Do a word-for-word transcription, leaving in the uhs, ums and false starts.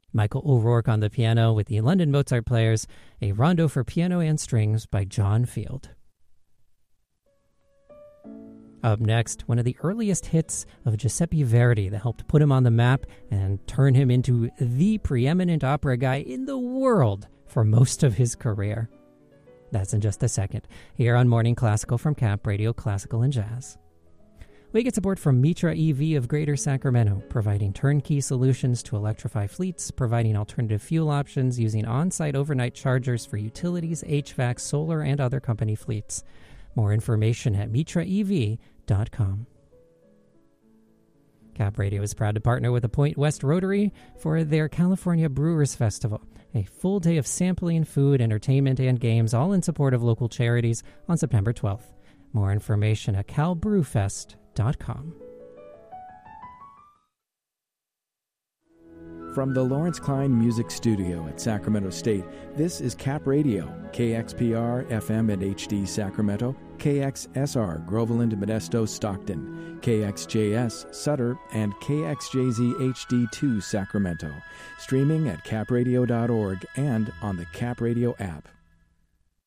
Michael O'Rourke on the piano with the London Mozart Players, a rondo for piano and strings by John Field. Up next, one of the earliest hits of Giuseppe Verdi that helped put him on the map and turn him into the preeminent opera guy in the world for most of his career. That's in just a second, here on Morning Classical from Cap Radio Classical and Jazz. We get support from Mitra E V of Greater Sacramento, providing turnkey solutions to electrify fleets, providing alternative fuel options using on-site overnight chargers for utilities, H V A C, solar, and other company fleets. More information at mitra e v dot com. Cap Radio is proud to partner with the Point West Rotary for their California Brewers Festival, a full day of sampling, food, entertainment, and games, all in support of local charities on September twelfth. More information at cal brew fest dot com. From the Lawrence Klein Music Studio at Sacramento State, this is Cap Radio, K X P R F M and H D Sacramento, K X S R Groveland, Modesto, Stockton, K X J S Sutter, and K X J Z H D two Sacramento. Streaming at cap radio dot org and on the Cap Radio app.